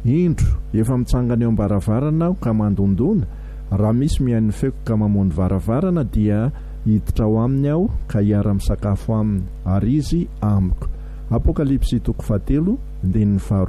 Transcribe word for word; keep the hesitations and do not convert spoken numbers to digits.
indro efa mitsangana eo am-baravarana aho ka mandondona, raha misy mihain'ny feoko ka mamono varavarana dia hiditra ao aminy aho ka hiara-misakafo aminy, ary izy amiko. Apokalipsy toko fahatelo, andininy faharoa.